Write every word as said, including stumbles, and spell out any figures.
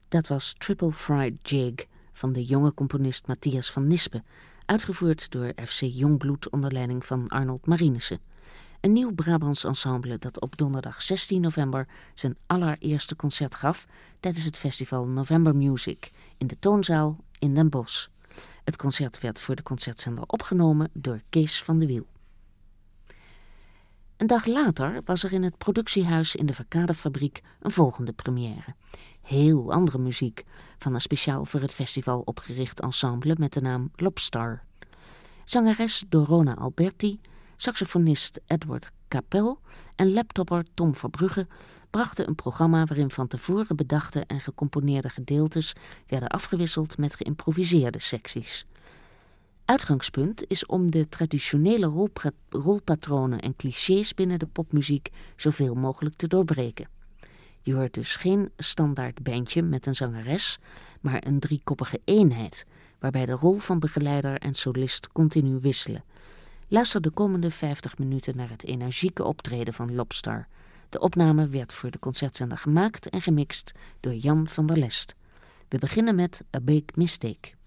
Dat was Triple Fried Jig van de jonge componist Matthias van Nispen, uitgevoerd door F C Jongbloed onder leiding van Arnold Marinissen. Een nieuw Brabants ensemble dat op donderdag zestien november zijn allereerste concert gaf tijdens het festival November Music in de Toonzaal in Den Bosch. Het concert werd voor de concertzender opgenomen door Kees van de Wiel. Een dag later was er in het productiehuis in de Verkadefabriek een volgende première. Heel andere muziek van een speciaal voor het festival opgericht ensemble met de naam Lobstar. Zangeres Dorona Alberti, saxofonist Edward Capel en laptopper Tom Verbrugge brachten een programma waarin van tevoren bedachte en gecomponeerde gedeeltes werden afgewisseld met geïmproviseerde secties. Uitgangspunt is om de traditionele rolpra- rolpatronen en clichés binnen de popmuziek zoveel mogelijk te doorbreken. Je hoort dus geen standaard bandje met een zangeres, maar een driekoppige eenheid, waarbij de rol van begeleider en solist continu wisselen. Luister de komende vijftig minuten naar het energieke optreden van Lobstar. De opname werd voor de concertzender gemaakt en gemixt door Jan van der Lest. We beginnen met A Big Mistake.